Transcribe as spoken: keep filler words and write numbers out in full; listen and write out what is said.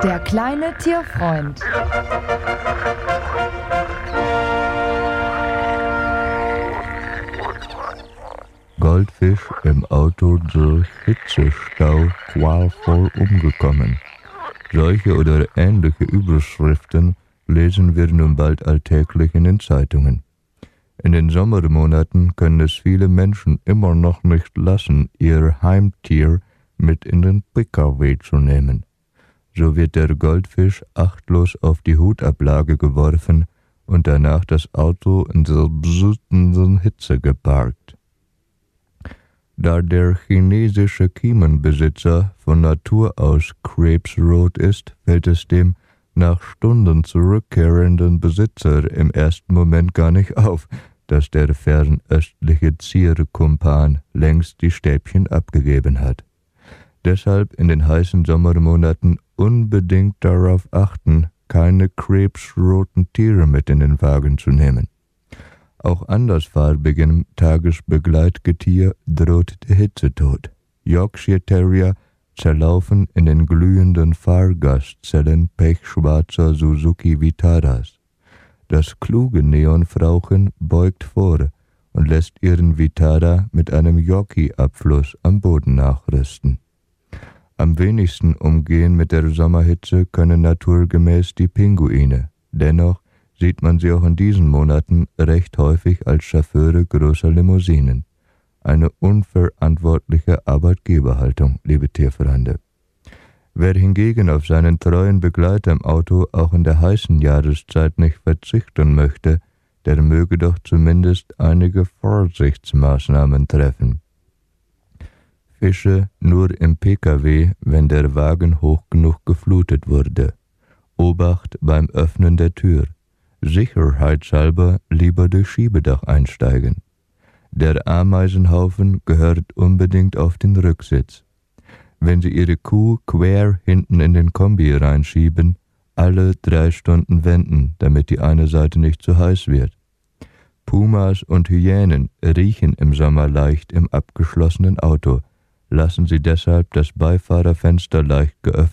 Der kleine Tierfreund. Goldfisch im Auto durch Hitzestau qualvoll umgekommen. Solche oder ähnliche Überschriften lesen wir nun bald alltäglich in den Zeitungen. In den Sommermonaten können es viele Menschen immer noch nicht lassen, ihr Heimtier mit in den P K W zu nehmen. So wird der Goldfisch achtlos auf die Hutablage geworfen und danach das Auto in der brütenden Hitze geparkt. Da der chinesische Kiemenbesitzer von Natur aus krebsrot ist, fällt es dem nach Stunden zurückkehrenden Besitzer im ersten Moment gar nicht auf, dass der fernöstliche Zierkumpan längst die Stäbchen abgegeben hat. Deshalb in den heißen Sommermonaten unbedingt darauf achten, keine krebsroten Tiere mit in den Wagen zu nehmen. Auch andersfarbigem Tagesbegleitgetier droht der Hitzetod. Yorkshire Terrier zerlaufen in den glühenden Fahrgastzellen pechschwarzer Suzuki Vitaras. Das kluge Neonfrauchen beugt vor und lässt ihren Vitara mit einem Yorkie-Abfluss am Boden nachrüsten. Am wenigsten umgehen mit der Sommerhitze können naturgemäß die Pinguine. Dennoch sieht man sie auch in diesen Monaten recht häufig als Chauffeure großer Limousinen. Eine unverantwortliche Arbeitgeberhaltung, liebe Tierfreunde. Wer hingegen auf seinen treuen Begleiter im Auto auch in der heißen Jahreszeit nicht verzichten möchte, der möge doch zumindest einige Vorsichtsmaßnahmen treffen. Fische nur im P K W, wenn der Wagen hoch genug geflutet wurde. Obacht beim Öffnen der Tür. Sicherheitshalber lieber durch Schiebedach einsteigen. Der Ameisenhaufen gehört unbedingt auf den Rücksitz. Wenn Sie Ihre Kuh quer hinten in den Kombi reinschieben, alle drei Stunden wenden, damit die eine Seite nicht zu heiß wird. Pumas und Hyänen riechen im Sommer leicht im abgeschlossenen Auto. Lassen Sie deshalb das Beifahrerfenster leicht geöffnet